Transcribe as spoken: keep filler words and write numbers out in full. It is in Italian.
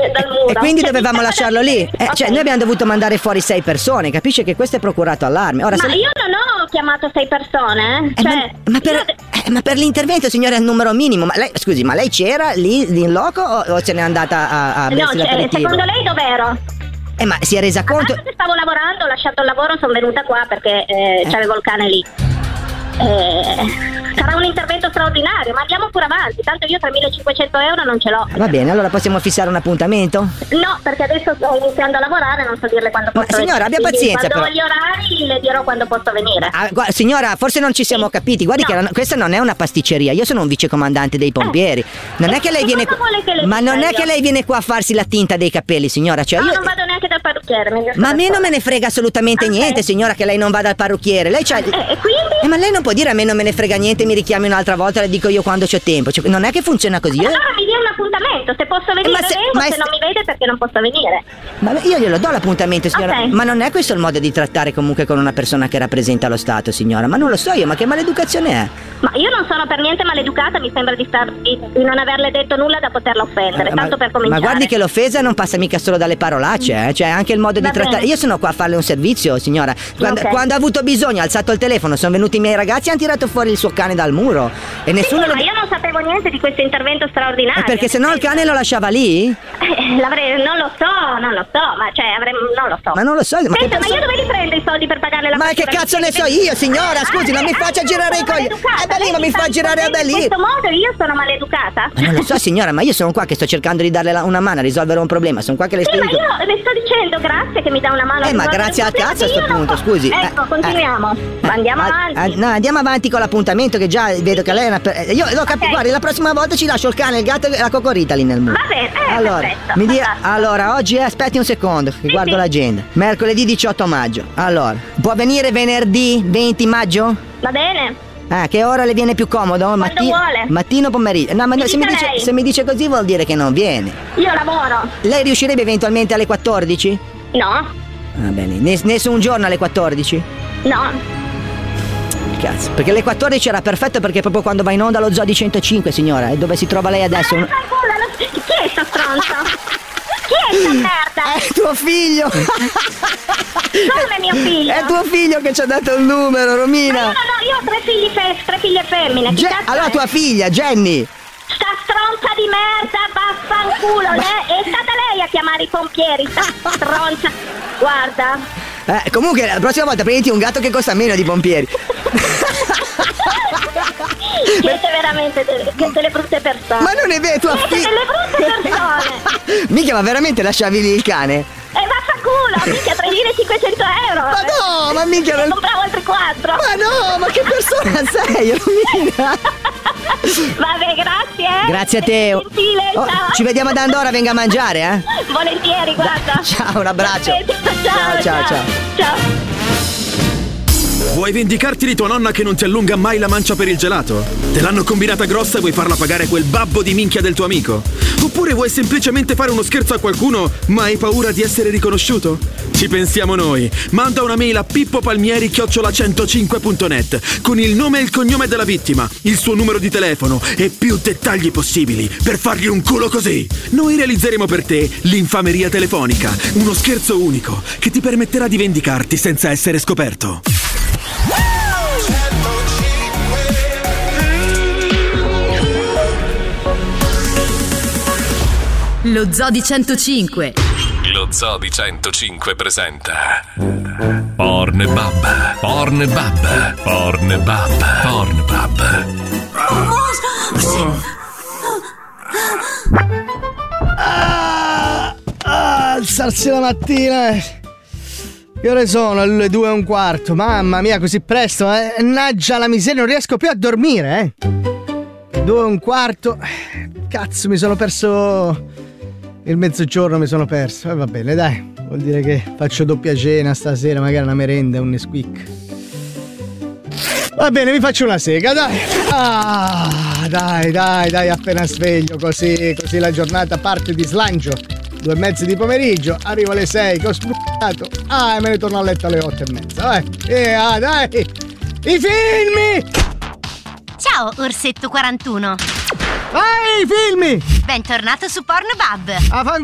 dal muro. E quindi cioè, dovevamo lasciarlo lì. Eh, okay. Cioè, noi abbiamo dovuto mandare fuori sei persone, capisce che questo è procurato allarme. Ora, Ma se... io non ho chiamato sei persone. Eh, Cioè, ma, ma, per, io... eh, ma per l'intervento, signore, è il numero minimo. Ma lei, scusi, ma lei c'era lì, lì in loco o, o se n'è andata a, a No, bersi cioè, l'aperitivo? secondo lei dov'ero? Eh, ma si è resa conto? Ah, stavo lavorando, ho lasciato il lavoro, sono venuta qua perché eh, eh. c'avevo il cane lì. Eh, sarà un intervento straordinario, ma andiamo pure avanti, tanto io tremilacinquecento euro non ce l'ho. Va bene, allora possiamo fissare un appuntamento? No, perché adesso sto iniziando a lavorare, non so dirle quando posso ma signora, venire. abbia pazienza. Quando però. ho gli orari le dirò quando posso venire. Ah, guarda, signora, forse non ci siamo sì. capiti. Guardi no. che la, questa non è una pasticceria. Io sono un vicecomandante dei pompieri. Eh. Non eh, è che lei viene qua. Che ma non è io? che lei viene qua a farsi la tinta dei capelli, signora. Cioè, no, io... non vado neanche dal parrucchiere. Mi ma a me non me ne frega assolutamente okay. niente, signora, che lei non vada al parrucchiere. Lei c'ha... eh, e quindi? Eh, ma lei non può dire a me non me ne frega niente, mi richiami un'altra volta, le dico io quando c'ho tempo. Cioè, non è che funziona così. Io... Allora mi dia un appuntamento, se posso venire ma se, vengo, ma se se... non mi vede perché non posso venire. Ma io glielo do l'appuntamento, signora. Okay. Ma non è questo il modo di trattare comunque con una persona che rappresenta lo Stato, signora. Ma non lo so io, ma che maleducazione è? Ma io non sono per niente maleducata, mi sembra di, star, di, di non averle detto nulla da poterla offendere, Eh, tanto ma, per cominciare. Ma guardi che l'offesa non passa mica solo dalle parolacce, eh? Cioè anche il modo Va di trattare. bene. Io sono qua a farle un servizio, signora. Quando, Okay. quando ha avuto bisogno, ha alzato il telefono, sono venuti i miei ragazzi e hanno tirato fuori il suo cane dal muro. E nessuno sì, lo... ma io non sapevo niente di questo intervento straordinario. Eh, perché se no il cane lo lasciava lì? Eh, l'avrei, non lo so, non lo so, ma cioè avrei, non lo so. Ma non lo so. Ma, Senta, che ma io dove li prendo i soldi per pagare la ma che cazzo ne so io, signora? Scusi, non mi faccia girare i coglioni. Eh beh lì, ma mi fa girare a belli. In questo modo io sono maleducata? Ma non lo so, signora, ma io sono qua che sto cercando di darle la- una mano a risolvere un problema. Sono qua che le Sì, sto ma dicendo. io le sto dicendo grazie che mi dà una mano. Eh, ma grazie al cazzo a sto punto, scusi. Ecco, Eh, continuiamo. eh, Andiamo ah, avanti. ah, no, andiamo avanti con l'appuntamento che già vedo che lei è una per- eh, io lo capisco, Ok. guardi, la prossima volta ci lascio il cane, il gatto e la cocorita lì nel muro. Va bene, eh, allora, perfetto, mi dia, fantastico. allora, oggi è, aspetti un secondo, che Sì, guardo sì. l'agenda. Mercoledì diciotto maggio. Allora, può venire venerdì venti maggio? Va bene. Ah, che ora le viene più comodo? Matti- vuole. Mattino o pomeriggio? No, ma Mi no, se, mi dica dice, lei. se mi dice così vuol dire che non viene. Io lavoro. Lei riuscirebbe eventualmente alle quattordici? No, Va bene, Ness- nessun giorno alle quattordici? no. Cazzo, perché alle quattordici era perfetto perché è proprio quando va in onda lo Zoo di centocinque, signora, e dove si trova lei adesso? Ma Un... fanculo, lo- Chi è sto stronzo? Chi è sta merda? È tuo figlio! Come mio figlio? È tuo figlio che ci ha dato il numero, Ma Romina! io non ho, io ho tre figli fe- tre figlie femmine. Chi Ge- cazzo allora è? tua figlia, Jenny! Sta stronza di merda, vaffanculo. Lei, è stata lei a chiamare i pompieri, sta stronza. Guarda. Eh, comunque la prossima volta prenditi un gatto che costa meno di pompieri. Siete veramente delle, delle brutte persone. Ma non è vero, tua Siete figlia... delle brutte persone. Mica, ma veramente lasciavi lì il cane? E vaffanculo, minchia, tremilacinquecento euro. Ma no, ma minchia Ne non... compravo altri quattro. Ma no, ma che persona sei, Romina? Vabbè, grazie. eh. Grazie a te. Gentile, Oh, ciao. ci vediamo ad Andorra, venga a mangiare, eh? Volentieri, guarda. Ciao, un abbraccio. Perfetto, ciao, Ciao, ciao, ciao. Ciao. Vuoi vendicarti di tua nonna che non ti allunga mai la mancia per il gelato? Te l'hanno combinata grossa e vuoi farla pagare quel babbo di minchia del tuo amico? Oppure vuoi semplicemente fare uno scherzo a qualcuno ma hai paura di essere riconosciuto? Ci pensiamo noi. Manda una mail a pippopalmieri chiocciola centocinque punto net con il nome e il cognome della vittima, il suo numero di telefono e più dettagli possibili per fargli un culo così. Noi realizzeremo per te l'infameria telefonica, uno scherzo unico che ti permetterà di vendicarti senza essere scoperto. Lo Zoo di centocinque. Lo Zoo di centocinque presenta Pornbub, Pornbub, Pornbub, Pornbub. Ah, ah, alzarsi la mattina. Che ore sono? Le due e un quarto. Mamma mia, così presto, eh? Naggia la miseria, non riesco più a dormire, eh? Due e un quarto. Cazzo, mi sono perso. Il mezzogiorno mi sono perso. E eh, va bene, dai. Vuol dire che faccio doppia cena stasera, magari una merenda, un Nesquik. Va bene, mi faccio una sega, dai. Ah, dai, dai, dai, appena sveglio, così, così la giornata parte di slancio. Due e mezza di pomeriggio, arrivo alle sei, che ho sbucato. Ah, e me ne torno a letto alle otto e mezza, vai. E ah, dai. I filmi! Ciao, Orsetto quarantuno. Vai, i filmi! Bentornato su Pornbub. Ah,